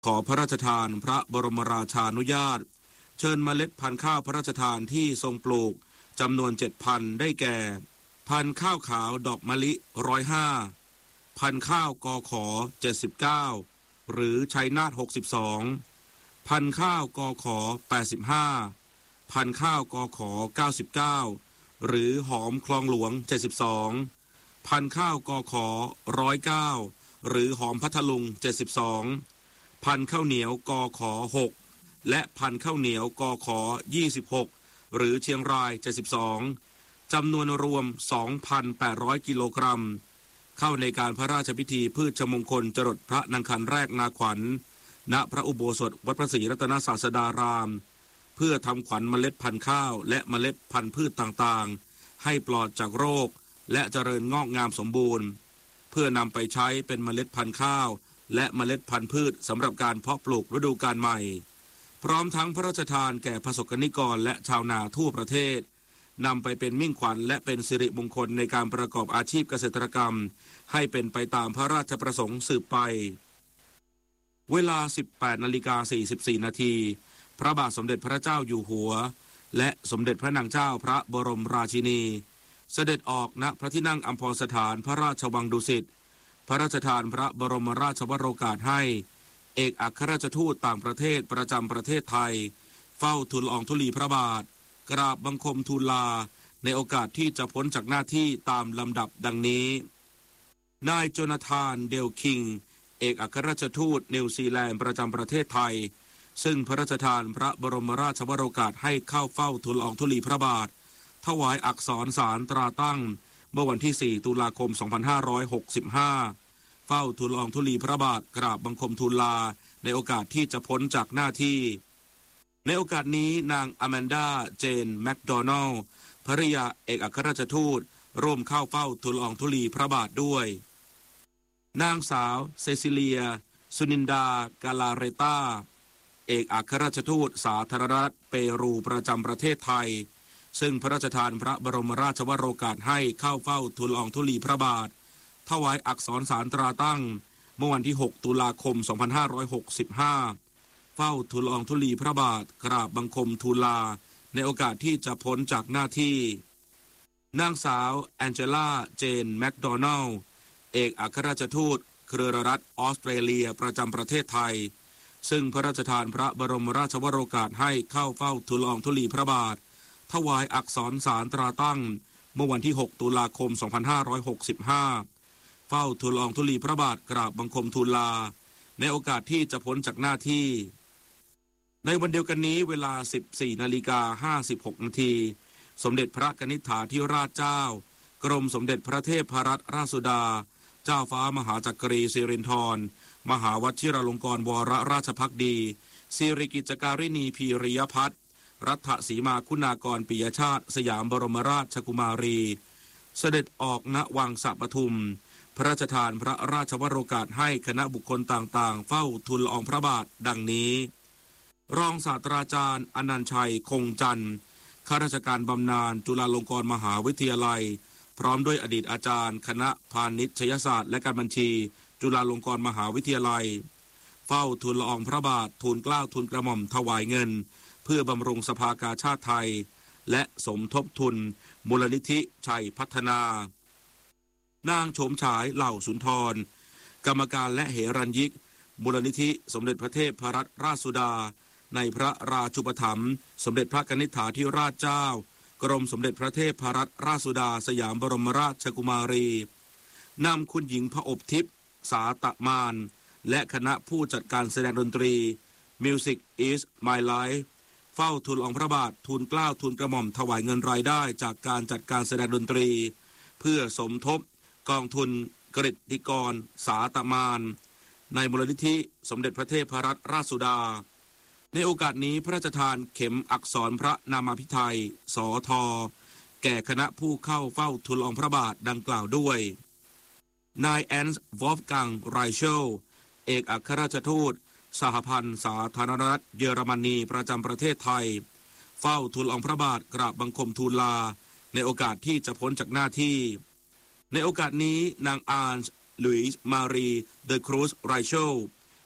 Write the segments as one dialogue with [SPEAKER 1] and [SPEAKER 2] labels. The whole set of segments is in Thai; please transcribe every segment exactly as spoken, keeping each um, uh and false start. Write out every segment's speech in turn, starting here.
[SPEAKER 1] ขอพระราชทานพระบรมราชานุญาตเชิญเมล็ดพันธุ์ข้าวพระราชทานที่ทรงปลูกจำนวนเจ็ดพันได้แก่พันธุ์ข้าวขาวดอกมะลิร้อยห้าพันธุ์ข้าวกอขอเจ็ดสิบเก้าหรือชัยนาทหกสิบสองพันธุ์ข้าวกอขอแปดสิบห้าพันธุ์ข้าวกอขอเก้าสิบเก้าหรือหอมคลองหลวงเจ็ดสิบสองพันธุ์ข้าวกอขอร้อยเก้าหรือหอมพัทลุงเจ็ดสิบสองพันธุ์ข้าวเหนียวกอขอหกและพันธุ์ข้าวเหนียวกอขอยี่สิบหกหรือเชียงรายเจ็ดสิบสองจำนวนรวม สองพันแปดร้อย กิโลกรัมเข้าในการพระราชพิธีพืชมงคลจรดพระนางคันแรกนาขวัญณพระอุโบสถวัดพระศรีรัตนศาสดารามเพื่อทำขวัญเมล็ดพันธุ์ข้าวและเมล็ดพันธุ์พืชต่างๆให้ปลอดจากโรคและเจริญงอกงามสมบูรณ์เพื่อนำไปใช้เป็นเมล็ดพันธุ์ข้าวและเมล็ดพันธุ์พืชสำหรับการเพาะปลูกฤดูกาลใหม่พร้อมทั้งพระราชทานแก่ประสบกนิกรและชาวนาทั่วประเทศนำไปเป็นมิ่งขวัญและเป็นสิริมงคลในการประกอบอาชีพเกษตรกรรมให้เป็นไปตามพระราชประสงค์สืบไปเวลา สิบแปดนาฬิกาสี่สิบสี่ นาทีพระบาทสมเด็จพระเจ้าอยู่หัวและสมเด็จพระนางเจ้าพระบรมราชินีเสด็จออกณพระที่นั่งอัมพรสถานพระราชวังดุสิตพระราชทานพระบรมราชวโรกาสให้เอกอัครราชทูตต่างประเทศประจำประเทศไทยเฝ้าทูลละอองธุลีพระบาทกราบบังคมทูลลาในโอกาสที่จะพ้นจากหน้าที่ตามลำดับดังนี้นายโจนาธานเดลคิงเอกอัครราชทูตนิวซีแลนด์ประจำประเทศไทยซึ่งพระราชทานพระบรมราชวโรกาสให้เข้าเฝ้าทูลละอองธุลีพระบาทถวายอักษรสารตราตั้งเมื่อวันที่สี่ตุลาคมสองพันห้าร้อยหกสิบห้าเฝ้าทูลละอองธุลีพระบาทกราบบังคมทูลลาในโอกาสที่จะพ้นจากหน้าที่ในโอกาสนี้นางอแมนดาเจนแมคโดนัลด์ภริยาเอกอัครราชทูตร่วมเข้าเฝ้าทูลละอองธุลีพระบาทด้วยนางสาวเซซิเลียสุนินดากาลาเรตาเอกอัครราชทูตสาธารณรัฐเปรูประจำประเทศไทยซึ่งพระราชทานพระบรมราชวโรกาสให้เข้าเฝ้าทูลละอองธุลีพระบาทถวายอักษรสารตราตั้งเมื่อวันที่หกตุลาคมสองพันห้าร้อยหกสิบห้าเฝ้าทูลละอองธุลีพระบาทกราบบังคมทูลลาในโอกาสที่จะพ้นจากหน้าที่นางสาวแองเจล่าเจนแมคโดนัลด์เอกอัครราชทูตเครือรัฐออสเตรเลียประจำประเทศไทยซึ่งพระราชทานพระบรมราชวโรกาสให้เข้าเฝ้าทูลละอองธุลีพระบาทถวายอักษรสารตราตั้งเมื่อวันที่หกตุลาคมสองพันห้าร้อยหกสิบห้าเฝ้าทูลละอองธุลีพระบาทกราบบังคมทูลลาในโอกาสที่จะพ้นจากหน้าที่ในวันเดียวกันนี้เวลา สิบสี่นาฬิกาห้าสิบหก นาทีสมเด็จพระกนิษฐาธิราชเจ้ากรมสมเด็จพระเทพรัตนราชสุดาเจ้าฟ้ามหาจักรีสิรินธรมหาวชิราลงกรณ์วรราชภักดีสิริกิจการิณีพีริยพัฒน์รัฐสีมาคุณากรปิยชาติสยามบรมราชกุมารีเสด็จออกณวังสะปทุมพระราชทานพระราชวโรกาสให้คณะบุคคลต่างๆเฝ้าทูลละอองพระบาทดังนี้รองศาสตราจารย์อนันต์ชัยคงจันทร์ข้าราชการบำนาญจุฬาลงกรณ์มหาวิทยาลัยพร้อมด้วยอดีตอาจารย์คณะพาณิชยศาสตร์และการบัญชีจุฬาลงกรณ์มหาวิทยาลัยเฝ้าทูลละอองพระบาททูลเกล้าทูลกระหม่อมถวายเงินเพื่อบำรุงสภากาชาติไทยและสมทบทุนมูลนิธิชัยพัฒนานางโฉมฉายเหล่าสุนทรกรรมการและเหรัญยิกมูลนิธิสมเด็จพระเทพรัตนราชสุดาในพระราชูปถัมภ์สมเด็จพระกนิษฐาธิราชเจ้ากรมสมเด็จพระเทพรัตนราชสุดาสยามบรมราชกุมารีนำคุณหญิงพระอบทิพย์สาตมานและคณะผู้จัดการแสดงดนตรี Music is my life เฝ้าทูลละอองพระบาททูลเกล้าทูลกระหม่อมถวายเงินรายได้จากการจัดการแสดงดนตรีเพื่อสมทบกองทุนกฤษฎิกรสาตมานในมูลนิธิสมเด็จพระเทพรัตนราชสุดาในโอกาสนี้พระราชทานเข็มอักษรพระนามาภิไธยสทแก่คณะผู้เข้าเฝ้าทูลละอองพระบาทดังกล่าวด้วยนายแอนส์วอล์ฟกังไรเชลเอกอัครราชทูตสหพันธ์สาธารณรัฐเยอรมนีประจำประเทศไทยเฝ้าทูลละอองพระบาทกราบบังคมทูลลาในโอกาสที่จะพ้นจากหน้าที่ในโอกาสนี้นางอานส์ลุยส์มารีเดอครูซไรเชล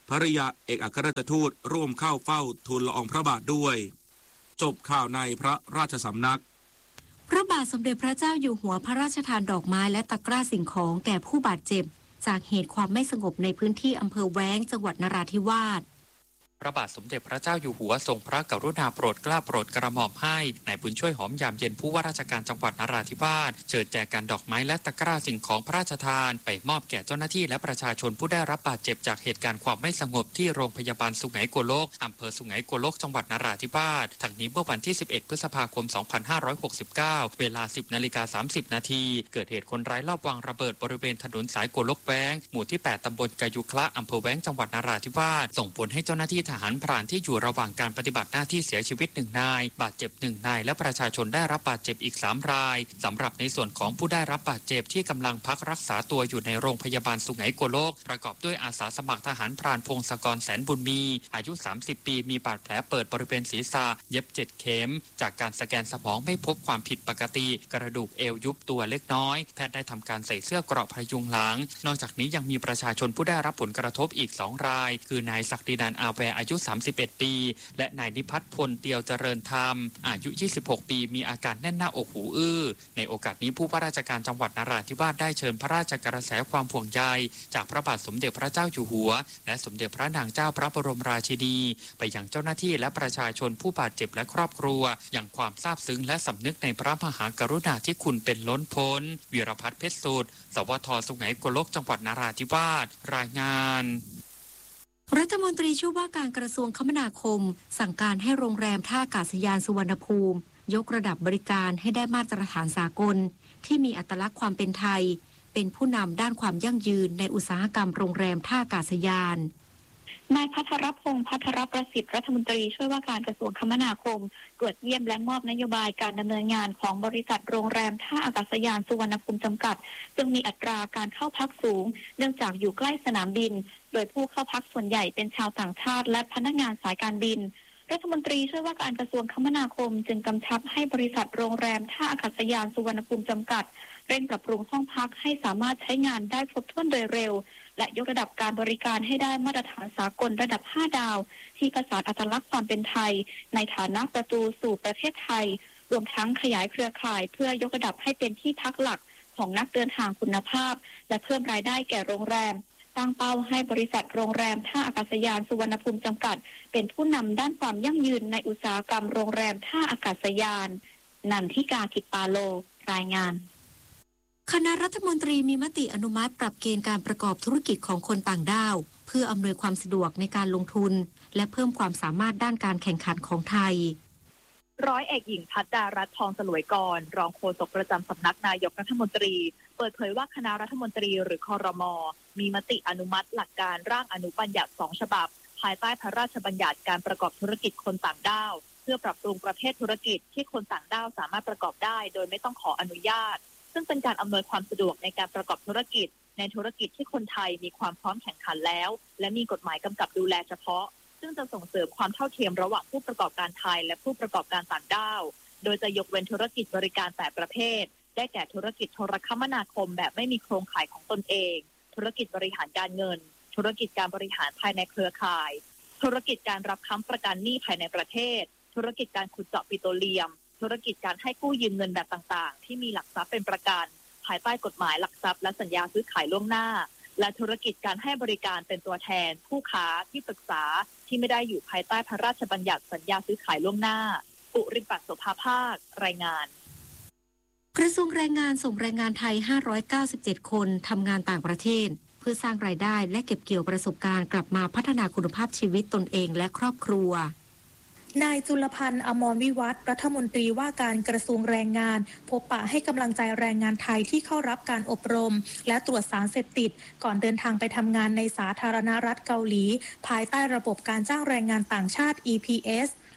[SPEAKER 1] ภริยาเอกอัครราชทูตร่วมเข้าเฝ้าทูลละอองพระบาทด้วย จบข่าวในพระราชสำนัก
[SPEAKER 2] พระบาทสมเด็จพระเจ้าอยู่หัวพระราชทานดอกไม้และตะกร้าสิ่งของแก่ผู้บาดเจ็บจากเหตุความไม่สงบในพื้นที่อำเภอแว้งจังหวัดนราธิวาส
[SPEAKER 3] พระบาทสมเด็จพระเจ้าอยู่หัวทรงพระกรุณาโปรดเกล้าโปรดกระหม่อมให้นายบุญช่วยหอมยามเย็นผู้ว่าราชการจังหวัดนราธิวาสเชิญแจกันดอกไม้และตะกร้าสิ่งของพระราชทานไปมอบแก่เจ้าหน้าที่และประชาชนผู้ได้รับบาดเจ็บจากเหตุการณ์ความไม่สงบที่โรงพยาบาลสุไหงโกลกอำเภอสุไหงโกลกจังหวัดนราธิวาสทั้งนี้เมื่อวันที่สิบเอ็ดพฤษภาคมสองพันห้าร้อยหกสิบเก้าเวลา สิบนาฬิกาสามสิบนาทีเกิดเหตุคนร้ายลอบวางระเบิดบริเวณถนนสายโกลกแว้งหมู่ที่แปดตำบลกายุคละอำเภอแว้งจังหวัดนราธิวาสส่งผลให้เจ้าหน้าที่ทหารพรานที่อยู่ระหว่างการปฏิบัติหน้าที่เสียชีวิตหนึ่งนายบาดเจ็บหนึ่งนายและประชาชนได้รับบาดเจ็บอีกสามรายสำหรับในส่วนของผู้ได้รับบาดเจ็บที่กำลังพักรักษาตัวอยู่ในโรงพยาบาลสุไหงโกลกประกอบด้วยอาสาสมัครทหารพรานพงศกรแสนบุญมีอายุสามสิบปีมีบาดแผลเปิดบริเวณศีรษะเย็บเจ็ดเข็มจากการสแกนสมองไม่พบความผิดปกติกระดูกเอวยุบตัวเล็กน้อยแพทย์ได้ทำการใส่เสื้อเกราะพยุงหลังนอกจากนี้ยังมีประชาชนผู้ได้รับผลกระทบอีกสองรายคือนายศักดินันท์อาแวอายุสามสิบเอ็ดปีและนายนิพัฒน์พลเตียวเจริญธรรมอายุยี่สิบหกปีมีอาการแน่นหน้าอกหูอื้อในโอกาสนี้ผู้ว่าราชการจังหวัดนราธิวาสได้เชิญพระราชกระแสความห่วงใยจากพระบาทสมเด็จพระเจ้าอยู่หัวและสมเด็จพระนางเจ้าพระบรมราชินีไปยังเจ้าหน้าที่และประชาชนผู้บาดเจ็บและครอบครัวอย่างความซาบซึ้งและสำนึกในพระมหากรุณาธิคุณเป็นล้นพ้นวีรพัฒน์เพชรสุดสวทสุไหงโกลกจังหวัดนราธิวาสรายงาน
[SPEAKER 2] รัฐมนตรีช่วยว่าการกระทรวงคมนาคมสั่งการให้โรงแรมท่าอากาศยานสุวรรณภูมิยกระดับบริการให้ได้มาตรฐานสากลที่มีอัตลักษณ์ความเป็นไทยเป็นผู้นำด้านความยั่งยืนในอุตสาหกรรมโรงแรมท่าอากาศยาน
[SPEAKER 4] นายภัทรพงษ์ภัทรประสิทธิ์รัฐมนตรีช่วยว่าการกระทรวงคมนาคมตรวจเยี่ยมและมอบนโยบายการดำเนินงานของบริษัทโรงแรมท่าอากาศยานสุวรรณภูมิจำกัดซึ่งมีอัตราการเข้าพักสูงเนื่องจากอยู่ใกล้สนามบินโดยผู้เข้าพักส่วนใหญ่เป็นชาวต่างชาติและพนักงานสายการบินรัฐมนตรีช่วยว่าการกระทรวงคมนาคมจึงกำชับให้บริษัทโรงแรมท่าอากาศยานสุวรรณภูมิจำกัดเร่งปรับปรุงห้องพักให้สามารถใช้งานได้ครบถ้วนโดยเร็วและยกระดับการบริการให้ได้มาตรฐานสากลระดับห้าดาวที่ผสานอัตลักษณ์ความเป็นไทยในฐานะประตูสู่ประเทศไทยรวมทั้งขยายเครือข่ายเพื่อยกระดับให้เป็นที่พักหลักของนักเดินทางคุณภาพและเพิ่มรายได้แก่โรงแรมตั้งเป้าให้บริษัทโรงแรมท่าอากาศยานสุวรรณภูมิจำกัดเป็นผู้นำด้านความยั่งยืนในอุตสาหกรรมโรงแรมท่าอากาศยานนันทิกากิปาโลรายงาน
[SPEAKER 2] คณะรัฐมนตรีมีมติอนุมัติปรับเกณฑ์การประกอบธุรกิจของคนต่างด้าวเพื่ออำนวยความสะดวกในการลงทุนและเพิ่มความสามารถด้านการแข่งขันของไทย
[SPEAKER 5] ร้อยเอกหญิงพัฒดารัตน์ทองสลวยกรรองโฆษกประจำสำนักนายกรัฐมนตรีเปิดเผยว่าคณะรัฐมนตรีหรือครม.มีมติอนุมัติหลักการร่างอนุบัญญัติสองฉบับภายใต้พระราชบัญญัติการประกอบธุรกิจคนต่างด้าวเพื่อปรับปรุงประเภทธุรกิจที่คนต่างด้าวสามารถประกอบได้โดยไม่ต้องขออนุญาตซึ่งเป็นการอำนวยความสะดวกในการประกอบธุรกิจในธุรกิจที่คนไทยมีความพร้อมแข่งขันแล้วและมีกฎหมายกำกับดูแลเฉพาะซึ่งจะส่งเสริมความเท่าเทียมระหว่างผู้ประกอบการไทยและผู้ประกอบการต่างด้าวโดยจะยกเว้นธุรกิจบริการแต่ประเภทได้แก่ธุรกิจโทรคมนาคมแบบไม่มีโครงข่ายของตนเองธุรกิจบริหารการเงินธุรกิจการบริหารภายในเครือข่ายธุรกิจการรับค้ำประกันหนี้ภายในประเทศธุรกิจการขุดเจาะปิโตรเลียมธุรกิจการให้กู้ยืมเงินแบบต่างๆที่มีหลักทรัพย์เป็นประกันภายใต้กฎหมายหลักทรัพย์และสัญญาซื้อขายล่วงหน้าและธุรกิจการให้บริการเป็นตัวแทนผู้ค้าที่ปรึกษาที่ไม่ได้อยู่ภายใต้พระราชบัญญัติสัญญาซื้อขายล่วงหน้าปุริปัตโสภาภาครายงาน
[SPEAKER 2] กระทรวงแรงงานส่งแรงงานไทยห้าร้อยเก้าสิบเจ็ดคนทำงานต่างประเทศเพื่อสร้างรายได้และเก็บเกี่ยวประสบการณ์กลับมาพัฒนาคุณภาพชีวิตตนเองและครอบครัวน
[SPEAKER 6] ายจุลพันธ์อมรวิวัฒน์รัฐมนตรีว่าการกระทรวงแรงงานพบปะให้กำลังใจแรงงานไทยที่เข้ารับการอบรมและตรวจสารเสพติดก่อนเดินทางไปทำงานในสาธารณรัฐเกาหลีภายใต้ระบบการจ้างแรงงานต่างชาติ อี พี เอส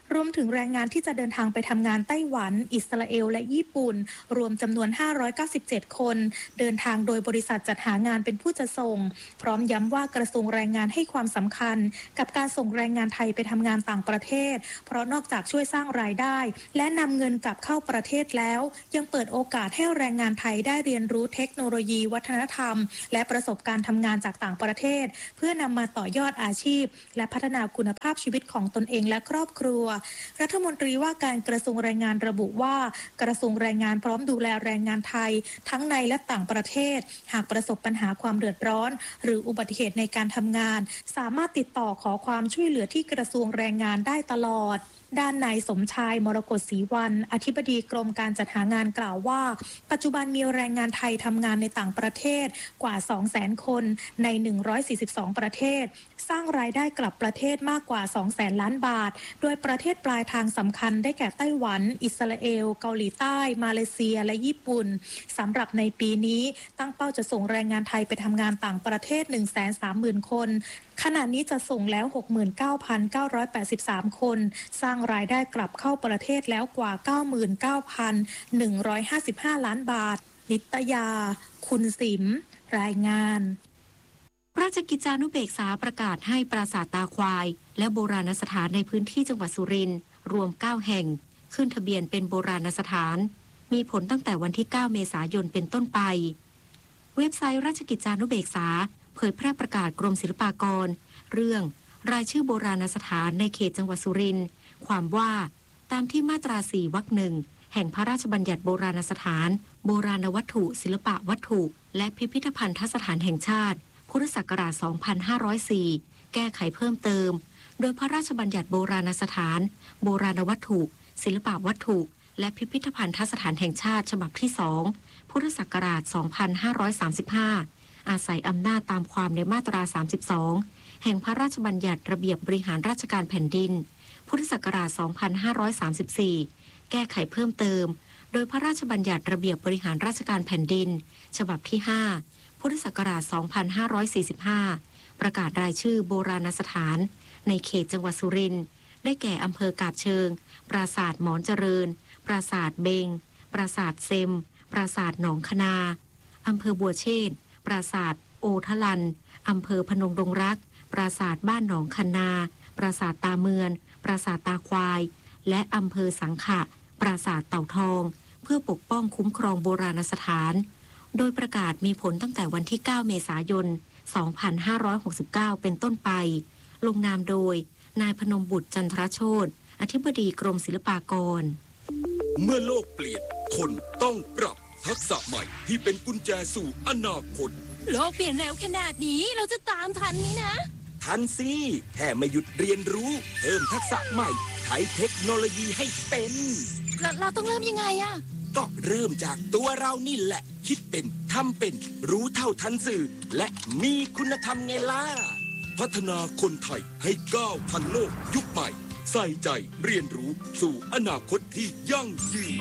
[SPEAKER 6] รวมถึงแรงงานที่จะเดินทางไปทำงานไต้หวันอิสราเอลและญี่ปุ่นรวมจำนวนห้าร้อยเก้าสิบเจ็ดคนเดินทางโดยบริษัทจัดหางานเป็นผู้จะส่งพร้อมย้ำว่ากระทรวงแรงงานให้ความสำคัญกับการส่งแรงงานไทยไปทำงานต่างประเทศเพราะนอกจากช่วยสร้างรายได้และนำเงินกลับเข้าประเทศแล้วยังเปิดโอกาสให้แรงงานไทยได้เรียนรู้เทคโนโลยีวัฒนธรรมและประสบการณ์ทำงานจากต่างประเทศเพื่อนำมาต่อยอดอาชีพและพัฒนาคุณภาพชีวิตของตนเองและครอบครัวรัฐมนตรีว่าการกระทรวงแรงงานระบุว่ากระทรวงแรงงานพร้อมดูแลแรงงานไทยทั้งในและต่างประเทศหากประสบปัญหาความเดือดร้อนหรืออุบัติเหตุในการทำงานสามารถติดต่อขอความช่วยเหลือที่กระทรวงแรงงานได้ตลอดด้านนายสมชายมรกตศรีวรรณอธิบดีกรมการจัดหางานกล่าวว่าปัจจุบันมีแรงงานไทยทำงานในต่างประเทศกว่า สองแสน คนในหนึ่งร้อยสี่สิบสองประเทศสร้างรายได้กลับประเทศมากกว่า สองแสน ล้านบาทโดยประเทศปลายทางสำคัญได้แก่ไต้หวันอิสราเอลเกาหลีใต้มาเลเซียและญี่ปุ่นสำหรับในปีนี้ตั้งเป้าจะส่งแรงงานไทยไปทำงานต่างประเทศ หนึ่งแสนสามหมื่น คนขณะนี้จะส่งแล้ว หกหมื่นเก้าพันเก้าร้อยแปดสิบสาม คนสร้างรายได้กลับเข้าประเทศแล้วกว่า เก้าหมื่นเก้าพันหนึ่งร้อยห้าสิบห้า ล้านบาทนิตยาคุณสิมรายงาน
[SPEAKER 2] ราชกิจจานุเบกษาประกาศให้ปราสาทตาควายและโบราณสถานในพื้นที่จังหวัดสุรินทร์รวมเก้าแห่งขึ้นทะเบียนเป็นโบราณสถานมีผลตั้งแต่วันที่เก้าเมษายนเป็นต้นไปเว็บไซต์ราชกิจจานุเบกษาเผยแพร่ประกาศกรมศิลปากรเรื่องรายชื่อโบราณสถานในเขตจังหวัดสุรินทร์ความว่าตามที่มาตราสี่วรรคหนึ่งแห่งพระราชบัญญัติโบราณสถานโบราณวัตถุศิลปะวัตถุและพิพิธภัณฑสถานแห่งชาติพุทธศักราช สองพันห้าร้อยสี่ แก้ไขเพิ่มเติมโดยพระราชบัญญัติโบราณสถานโบราณวัตถุศิลปะวัตถุและพิพิธภัณฑสถานแห่งชาติฉบับที่สองพุทธศักราช สองพันห้าร้อยสามสิบห้าอาศัยอำนาจตามความในมาตราสามสิบสองแห่งพระราชบัญญัติระเบียบบริหารราชการแผ่นดินพุทธศักราช สองพันห้าร้อยสามสิบสี่ แก้ไขเพิ่มเติมโดยพระราชบัญญัติระเบียบบริหารราชการแผ่นดินฉบับที่ห้าพุทธศักราช สองพันห้าร้อยสี่สิบห้า ประกาศรายชื่อโบราณสถานในเขตจังหวัดสุรินทร์ได้แก่อำเภอกาบเชิงปราสาทหมอนเจริญปราสาทเบงปราสาทเซมปราสาทหนองคนาอำเภอบัวเชษฐ์ปราสาทโอทะลันอำเภอพนมดงรักปราสาทบ้านหนองคันนาปราสาทตาเมือนปราสาทตาควายและอำเภอสังขะปราสาทเต่าทองเพื่อปกป้องคุ้มครองโบราณสถานโดยประกาศมีผลตั้งแต่วันที่เก้าเมษายนสองพันห้าร้อยหกสิบเก้าเป็นต้นไปลงนามโดยนายพนมบุตรจันทรโชติอธิบดีกรมศิลปากร
[SPEAKER 7] เมื่อโลกเปลี่ยนคนต้องปรับทักษะใหม่ที่เป็นกุญแจสู่อนาคต
[SPEAKER 8] โลกเปลี่ยนเร็วขนาดนี้เราจะตามทันนี้นะ
[SPEAKER 7] ทันสิแค่ไม่หยุดเรียนรู้เพิ่มทักษะใหม่ใช้เทคโนโลยีให้เป็น
[SPEAKER 8] เราเราต้องเริ่มยังไงอะ
[SPEAKER 7] ก็เริ่มจากตัวเรานี่แหละคิดเป็นทำเป็นรู้เท่าทันสื่อและมีคุณธรรมไงล่ะพัฒนาคนไทยให้ก้าวทันโลกยุคใหม่ใส่ใจเรียนรู้สู่อนาคตที่ยั่งยืน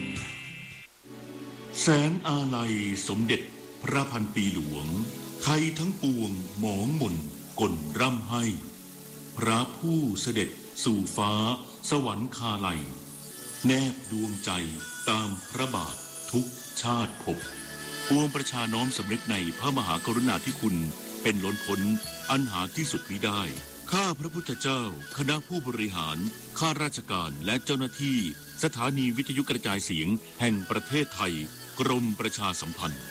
[SPEAKER 9] แสงอาลัยสมเด็จพระพันปีหลวงไทยทั้งปวงหมองมนกลร่ำให้พระผู้เสด็จสู่ฟ้าสวรรคาลัยแนบดวงใจตามพระบาททุกชาติภพปวงประชาน้อมสำนึกในพระมหากรุณาธิคุณเป็นล้นพ้นอันหาที่สุดมิได้ข้าพระพุทธเจ้าคณะผู้บริหารข้าราชการและเจ้าหน้าที่สถานีวิทยุกระจายเสียงแห่งประเทศไทยกรมประชาสัมพันธ์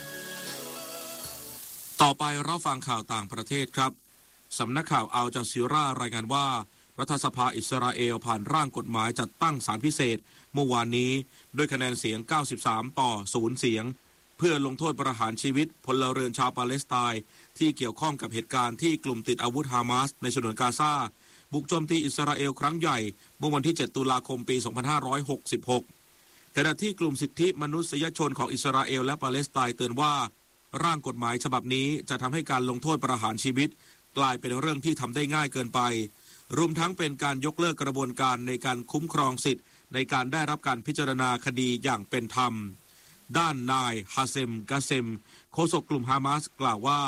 [SPEAKER 1] ต่อไปรับฟังข่าวต่างประเทศครับสำนักข่าวอัลจาซีรารายงานว่ารัฐสภาอิสราเอลผ่านร่างกฎหมายจัดตั้งศาลพิเศษเมื่อวานนี้ด้วยคะแนนเสียงเก้าสิบสามต่อศูนย์เสียงเพื่อลงโทษประหารชีวิตพลเรือนชาวปาเลสไตน์ที่เกี่ยวข้องกับเหตุการณ์ที่กลุ่มติดอาวุธฮามาสในฉนวนกาซาบุกโจมตีอิสราเอลครั้งใหญ่เมื่อวันที่เจ็ดตุลาคมปีสองพันห้าร้อยหกสิบหกขณะที่กลุ่มสิทธิมนุษยชนของอิสราเอลและปาเลสไตน์เตือนว่าร่างกฎหมายฉบับนี้จะทำให้การลงโทษประหารชีวิตกลายเป็นเรื่องที่ทำได้ง่ายเกินไปรวมทั้งเป็นการยกเลิกกระบวนการในการคุ้มครองสิทธิ์ในการได้รับการพิจารณาคดีอย่างเป็นธรรมด้านนายฮาเซมกาเซมโฆษกกลุ่มฮามาสกล่าวว่า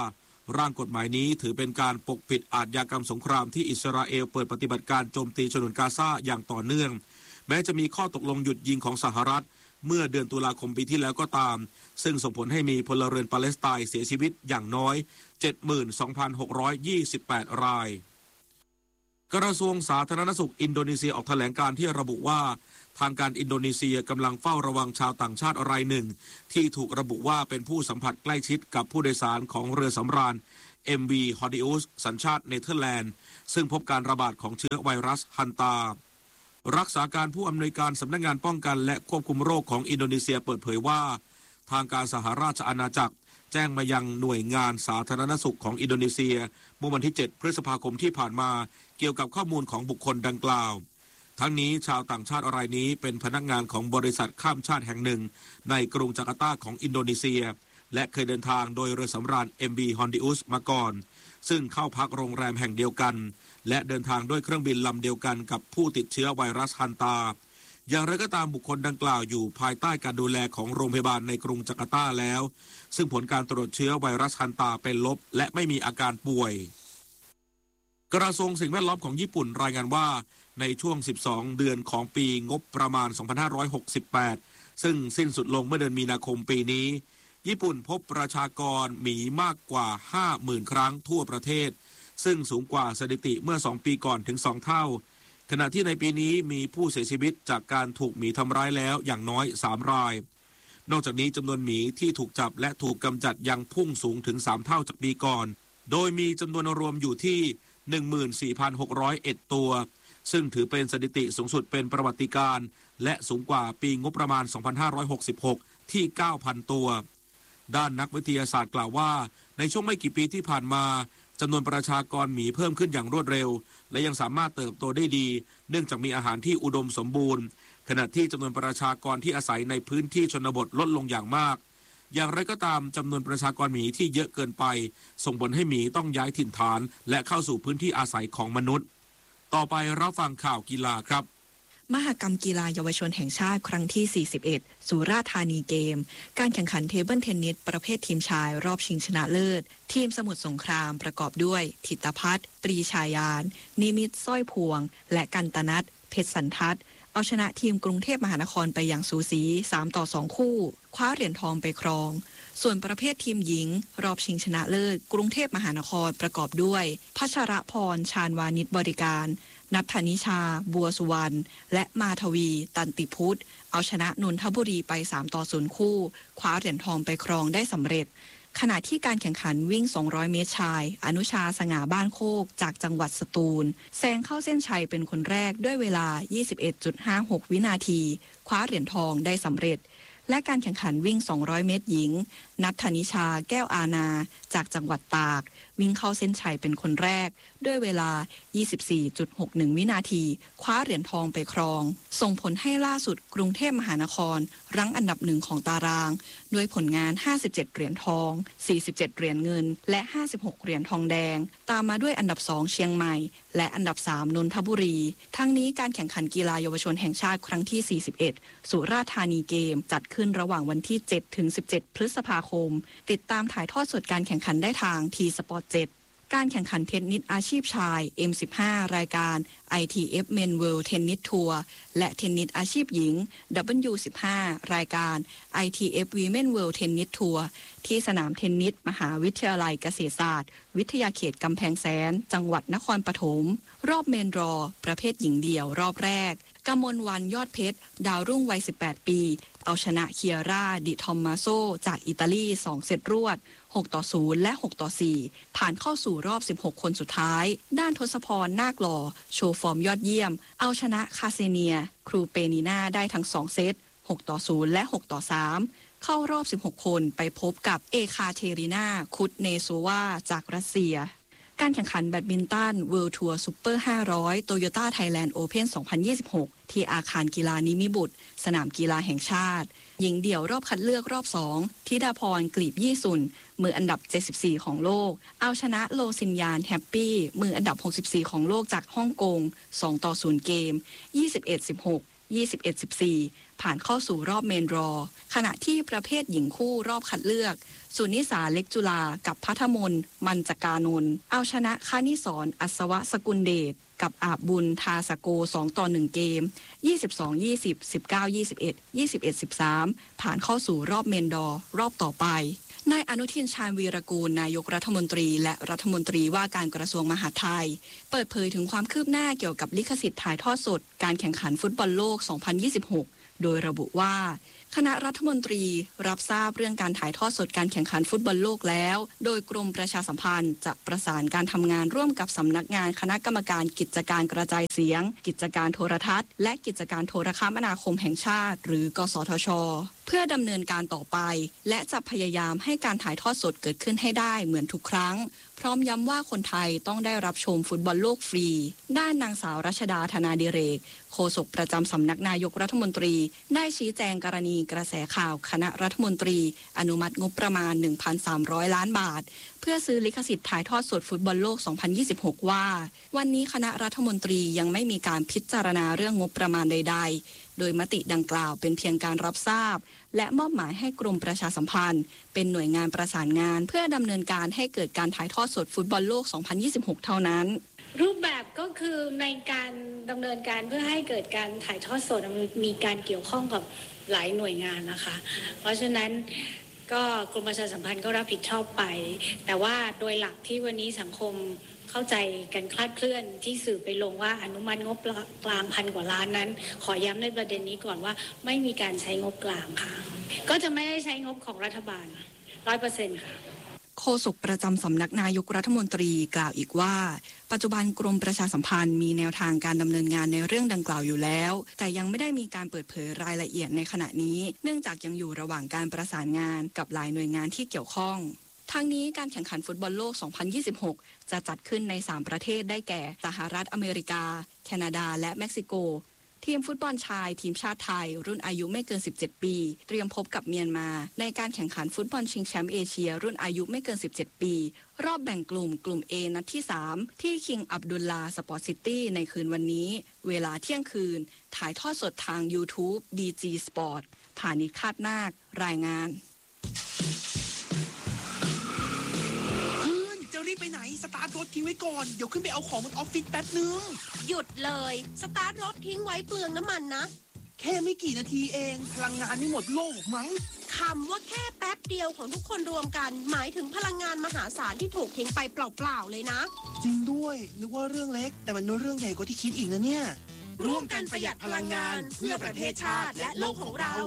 [SPEAKER 1] ร่างกฎหมายนี้ถือเป็นการปกปิดอาชญากรรมสงครามที่อิสราเอลเปิดปฏิบัติการโจมตีฉนวนกาซาอย่างต่อเนื่องแม้จะมีข้อตกลงหยุดยิงของสหรัฐเมื่อเดือนตุลาคมปีที่แล้วก็ตามซึ่งส่งผลให้มีพลเรือนปาเลสไตน์เสียชีวิตอย่างน้อย เจ็ดหมื่นสองพันหกร้อยยี่สิบแปด รายกระทรวงสาธารณสุขอินโดนีเซียออกแถลงการที่ระบุว่าทางการอินโดนีเซียกำลังเฝ้าระวังชาวต่างชาติรายหนึ่งที่ถูกระบุว่าเป็นผู้สัมผัสใกล้ชิดกับผู้โดยสารของเรือสำราญ เอ็ม วี Hordeus สัญชาติเนเธอร์แลนด์ซึ่งพบการระบาดของเชื้อไวรัสฮันตารักษาการผู้อำนวยการสำนักงานป้องกันและควบคุมโรคของอินโดนีเซียเปิดเผยว่าทางการสหราชอาณาจักรแจ้งมายังหน่วยงานสาธารณสุขของอินโดนีเซียเมื่อวันที่เจ็ดพฤษภาคมที่ผ่านมาเกี่ยวกับข้อมูลของบุคคลดังกล่าวทั้งนี้ชาวต่างชาติรายนี้เป็นพนักงานของบริษัทข้ามชาติแห่งหนึ่งในกรุงจาการ์ตาของอินโดนีเซียและเคยเดินทางโดยเรือสำราญ เอ็ม วี Hordeus มาก่อนซึ่งเข้าพักโรงแรมแห่งเดียวกันและเดินทางด้วยเครื่องบินลำเดียวกันกับผู้ติดเชื้อไวรัสฮันตาอย่างไรก็ตามบุคคลดังกล่าวอยู่ภายใต้การดูแลของโรงพยาบาลในกรุงจาการ์ตาแล้วซึ่งผลการตรวจเชื้อไวรัสฮันตาเป็นลบและไม่มีอาการป่วยกระทรวงสิ่งแวดล้อมของญี่ปุ่นรายงานว่าในช่วงสิบสองเดือนของปีงบประมาณสองพันห้าร้อยหกสิบแปดซึ่งสิ้นสุดลงเมื่อเดือนมีนาคมปีนี้ญี่ปุ่นพบประชากรหมีมากกว่า ห้าหมื่น ครั้งทั่วประเทศซึ่งสูงกว่าสถิติเมื่อสองปีก่อนถึงสองเท่าขณะที่ในปีนี้มีผู้เสียชีวิตจากการถูกหมีทำร้ายแล้วอย่างน้อยสามรายนอกจากนี้จำนวนหมีที่ถูกจับและถูกกำจัดยังพุ่งสูงถึงสามเท่าจากปีก่อนโดยมีจำนวนรวมอยู่ที่ หนึ่งหมื่นสี่พันหกร้อยเอ็ด ตัวซึ่งถือเป็นสถิติสูงสุดเป็นประวัติการณ์และสูงกว่าปีงบประมาณสองพันห้าร้อยหกสิบหกที่ เก้าพัน ตัวด้านนักวิทยาศาสตร์กล่าวว่าในช่วงไม่กี่ปีที่ผ่านมาจำนวนประชากรหมีเพิ่มขึ้นอย่างรวดเร็วและยังสามารถเติบโตได้ดีเนื่องจากมีอาหารที่อุดมสมบูรณ์ขณะที่จำนวนประชากรที่อาศัยในพื้นที่ชนบทลดลงอย่างมากอย่างไรก็ตามจำนวนประชากรหมีที่เยอะเกินไปส่งผลให้หมีต้องย้ายถิ่นฐานและเข้าสู่พื้นที่อาศัยของมนุษย์ต่อไปรับฟังข่าวกีฬาครับ
[SPEAKER 10] มหกรรมกีฬาเยาวชนแห่งชาติครั้งที่สี่สิบเอ็ดสุราษฎร์ธานีเกมการแข่งขันเทเบิลเทนนิสประเภททีมชายรอบชิงชนะเลิศทีมสมุทรสงครามประกอบด้วยธิตพัฒน์ปรีชายานนิมิตรสร้อยพวงและกันตนัทเพชรสันทัศน์เอาชนะทีมกรุงเทพมหานครไปอย่างสูสีสามต่อสองคู่คว้าเหรียญทองไปครองส่วนประเภททีมหญิงรอบชิงชนะเลิศกรุงเทพมหานครประกอบด้วยพัชรพรชาญวานิชบริการนัทธนิชาบัวสุวรรณและมาทวีตันติพุทธเอาชนะนนทบุรีไปสามต่อศูนย์คู่คว้าเหรียญทองไปครองได้สำเร็จขณะที่การแข่งขันวิ่งสองร้อยเมตรชายอนุชาสง่าบ้านโคกจากจังหวัดสตูลแซงเข้าเส้นชัยเป็นคนแรกด้วยเวลา ยี่สิบเอ็ดจุดห้าหก วินาทีคว้าเหรียญทองได้สำเร็จและการแข่งขันวิ่งสองร้อยเมตรหญิงนัทธนิชาแก้วอาณาจากจังหวัดตากวิ่งเข้าเส้นชัยเป็นคนแรกด้วยเวลา ยี่สิบสี่จุดหกหนึ่ง วินาทีคว้าเหรียญทองไปครองส่งผลให้ล่าสุดกรุงเทพมหานครรั้งอันดับหนึ่งของตารางด้วยผลงานห้าสิบเจ็ดเหรียญทองสี่สิบเจ็ดเหรียญเงินและห้าสิบหกเหรียญทองแดงตามมาด้วยอันดับสองเชียงใหม่และอันดับสามนนทบุรีทั้งนี้การแข่งขันกีฬาเยาวชนแห่งชาติครั้งที่สี่สิบเอ็ดสุราษฎร์ธานีเกมจัดขึ้นระหว่างวันที่เจ็ดถึงสิบเจ็ดพฤษภาคมติดตามถ่ายทอดสดการแข่งขันได้ทาง ที สปอร์ต เจ็ดการแข่งขันเทนนิสอาชีพชาย เอ็ม สิบห้า รายการ ไอ ที เอฟ Men World Tennis Tour และเทนนิสอาชีพหญิง ดับเบิลยู สิบห้า รายการ ไอ ที เอฟ Women World Tennis Tour ที่สนามเทนนิสมหาวิทยาลัยเกษตรศาสตร์วิทยาเขตกำแพงแสนจังหวัดนครปฐมรอบเมนรอประเภทหญิงเดี่ยวรอบแรกกมลวันยอดเพชรดาวรุ่งวัยสิบแปดปีเอาชนะเคียร่าดิทอมมาโซจากอิตาลีสองเซตรวดหกต่อศูนย์และหกต่อสี่ผ่านเข้าสู่รอบสิบหกคนสุดท้ายด้านทศพรนาคหล่อโชว์ฟอร์มยอดเยี่ยมเอาชนะคาเซเนียครูเปนีนาได้ทั้งสองเซตหกต่อศูนย์และหกต่อสามเข้ารอบสิบหกคนไปพบกับเอคาเทรินาคุตเนโซวาจากรัสเซียการแข่งขันแบดมินตัน World Tour Super ห้าร้อย Toyota Thailand Open สองพันยี่สิบหกที่อาคารกีฬานิมิบุตรสนามกีฬาแห่งชาติหญิงเดี่ยวรอบคัดเลือกรอบสองธิดาพรกลีบยี่สุนมืออันดับเจ็ดสิบสี่ของโลกเอาชนะโลซินยานแฮปปี้มืออันดับหกสิบสี่ของโลกจากฮ่องกงสองต่อศูนย์เกม ยี่สิบเอ็ด สิบหก ยี่สิบเอ็ด สิบสี่ผ่านเข้าสู่รอบเมนรอขณะที่ประเภทหญิงคู่รอบคัดเลือกสุนิสาเล็กจุฬากับพัทมนมันจกานนท์เอาชนะคณิศรอัศวสกุลเดชกับอาบบุญทาสโกสองต่อหนึ่งเกม ยี่สิบสอง ยี่สิบ สิบเก้า ยี่สิบเอ็ด ยี่สิบเอ็ด สิบสาม ผ่านเข้าสู่รอบเมนดอร์รอบต่อไปนายอนุทินชาญวีรกูลนายกรัฐมนตรีและรัฐมนตรีว่าการกระทรวงมหาดไทยเปิดเผยถึงความคืบหน้าเกี่ยวกับลิขสิทธิ์ถ่ายทอดสดการแข่งขันฟุตบอลโลก สองพันยี่สิบหก โดยระบุว่าคณะรัฐมนตรีรับทราบเรื่องการถ่ายทอดสดการแข่งขันฟุตบอลโลกแล้วโดยกรมประชาสัมพันธ์จะประสานการทำงานร่วมกับสำนักงานคณะกรรมการกิจการกระจายเสียงกิจการโทรทัศน์และกิจการโทรคมนาคมแห่งชาติหรือกสทช.เพื่อดำเนินการต่อไปและจะพยายามให้การถ่ายทอดสดเกิดขึ้นให้ได้เหมือนทุกครั้งพร้อมย้ำว่าคนไทยต้องได้รับชมฟุตบอลโลกฟรีด้านนางสาวรัชดาธนาดิเรกโฆษกประจำสำนักนายกรัฐมนตรีได้ชี้แจงกรณีกระแสข่าวคณะรัฐมนตรีอนุมัติงบประมาณ หนึ่งพันสามร้อย ล้านบาทเพื่อซื้อลิขสิทธิ์ถ่ายทอดสดฟุตบอลโลก สองพันยี่สิบหก ว่าวันนี้คณะรัฐมนตรียังไม่มีการพิจารณาเรื่องงบประมาณใดๆโดยมติดังกล่าวเป็นเพียงการรับทราบและมอบหมายให้กรมประชาสัมพันธ์เป็นหน่วยงานประสานงานเพื่อดำเนินการให้เกิดการถ่ายทอดสดฟุตบอลโลก สองพันยี่สิบหก เท่านั้น
[SPEAKER 11] รูปแบบก็คือในการดำเนินการเพื่อให้เกิดการถ่ายทอดสดมีการเกี่ยวข้องกับหลายหน่วยงานนะคะเพราะฉะนั้นก็กรมประชาสัมพันธ์ก็รับผิดชอบไปแต่ว่าโดยหลักที่วันนี้สังคมเข้าใจกันคลาดเคลื่อนที่สื่อไปลงว่าอนุมัติงบกลางพันกว่าล้านนั้นขอย้ำในประเด็นนี้ก่อนว่าไม่มีการใช้งบกลางค่ะก็จะไม่ได้ใช้งบของรัฐบาล ร้อยเปอร์เซ็นต์ ค่ะ
[SPEAKER 10] โฆษกประจำสำนักนายกรัฐมนตรีกล่าวอีกว่าปัจจุบันกรมประชาสัมพันธ์มีแนวทางการดำเนินงานในเรื่องดังกล่าวอยู่แล้วแต่ยังไม่ได้มีการเปิดเผยรายละเอียดในขณะนี้เนื่องจากยังอยู่ระหว่างการประสานงานกับหลายหน่วยงานที่เกี่ยวข้องทั้งนี้การแข่งขันฟุตบอลโลก สองพันยี่สิบหก จะจัดขึ้นในสามประเทศได้แก่สหรัฐอเมริกาแคนาดาและเม็กซิโกทีมฟุตบอลชายทีมชาติไทยรุ่นอายุไม่เกินสิบเจ็ดปีเตรียมพบกับเมียนมาในการแข่งขันฟุตบอลชิงแชมป์เอเชียรุ่นอายุไม่เกินสิบเจ็ดปีรอบแบ่งกลุ่มกลุ่ม A นัดที่สามที่คิงอับดุลลาสปอร์ตซิตี้ในคืนวันนี้เวลาเที่ยงคืนถ่ายทอดสดทาง YouTube ดี จี Sport ฐานิช คาดนาครายงาน
[SPEAKER 12] รีบไปไหนสตาร์ทรถทิ้งไว้ก่อนเดี๋ยวขึ้นไปเอาของบนออฟฟิศแป๊บนึง
[SPEAKER 8] หยุดเลยสตาร์ทรถทิ้งไว้เปลืองน้ำมันนะ
[SPEAKER 12] แค่ไม่กี่นาทีเองพลังงานไม่หมดโลกมั้ง
[SPEAKER 8] คำว่าแค่แป๊บเดียวของทุกคนรวมกันหมายถึงพลังงานมหาศาลที่ถูกทิ้งไปเปล่าๆเลยนะ
[SPEAKER 12] จริงด้วยนึกว่าเรื่องเล็กแต่มันเป็นเรื่องใหญ่กว่าที่คิดอีกนะเนี่ย
[SPEAKER 8] ร่วมกันประหยัดพลังงานเพื่อประเทศชาติและโลกของเรา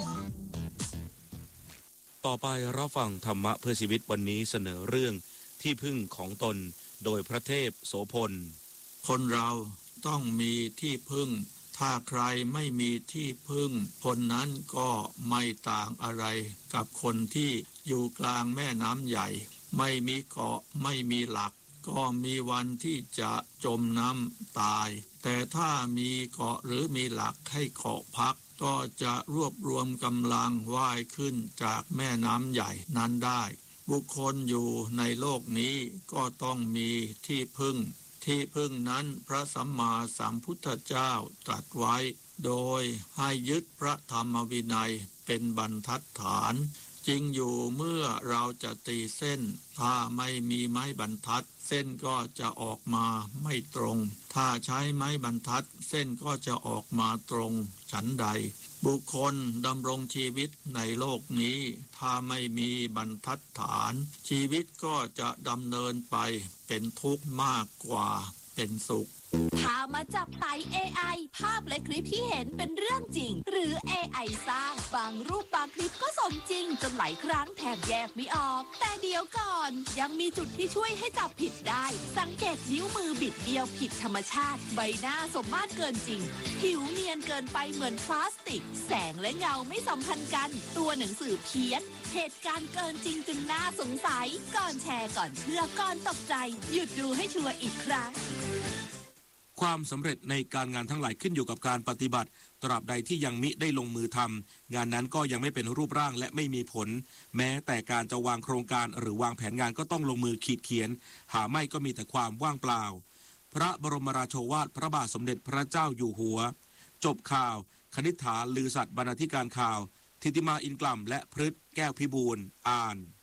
[SPEAKER 1] ต่อไปรับฟังธรรมะเพื่อชีวิตวันนี้เสนอเรื่องที่พึ่งของตนโดยพระเทพโสพล
[SPEAKER 13] คนเราต้องมีที่พึ่งถ้าใครไม่มีที่พึ่งคนนั้นก็ไม่ต่างอะไรกับคนที่อยู่กลางแม่น้ำใหญ่ไม่มีเกาะไม่มีหลักก็มีวันที่จะจมน้ำตายแต่ถ้ามีเกาะหรือมีหลักให้เกาะพักก็จะรวบรวมกำลังว่ายขึ้นจากแม่น้ำใหญ่นั้นได้บุคคลอยู่ในโลกนี้ก็ต้องมีที่พึ่งที่พึ่งนั้นพระสัมมาสัมพุทธเจ้าตรัสไว้โดยให้ยึดพระธรรมวินัยเป็นบรรทัดฐานจริงอยู่เมื่อเราจะตีเส้นถ้าไม่มีไม้บรรทัดเส้นก็จะออกมาไม่ตรงถ้าใช้ไม้บรรทัดเส้นก็จะออกมาตรงฉันใดบุคคลดำรงชีวิตในโลกนี้ถ้าไม่มีบรรทัดฐานชีวิตก็จะดำเนินไปเป็นทุกข์มากกว่าเป็นสุข
[SPEAKER 8] ถ้ามาจับไต่ เอ ไอ ภาพและคลิปที่เห็นเป็นเรื่องจริงหรือ เอ ไอ สร้างบางรูปบางคลิปก็สมจริงจนหลายครั้งแทบแยกไม่ออกแต่เดี๋ยวก่อนยังมีจุดที่ช่วยให้จับผิดได้สังเกตนิ้วมือบิดเบี้ยวผิดธรรมชาติใบหน้าสมมาตรเกินจริงผิวเนียนเกินไปเหมือนพลาสติกแสงและเงาไม่สัมพันธ์กันตัวหนังสือเพี้ยนเหตุการณ์เกินจริงจึงน่าสงสัยก่อนแชร์ก่อนเชื่อก่อนตกใจหยุดดูให้ชัวร์อีกครั้ง
[SPEAKER 1] ความสำเร็จในการงานทั้งหลายขึ้นอยู่กับการปฏิบัติตราบใดที่ยังมิได้ลงมือทำงานนั้นก็ยังไม่เป็นรูปร่างและไม่มีผลแม้แต่การจะวางโครงการหรือวางแผนงานก็ต้องลงมือขีดเขียนหาไม่ก็มีแต่ความว่างเปล่าพระบรมราโชวาทพระบาทสมเด็จพระเจ้าอยู่หัวจบข่าวคณิษฐาลือสัตย์บรรณาธิการข่าวทิติมาอินกล่ำและพฤทธิ์แก้วพิบูลย์อ่าน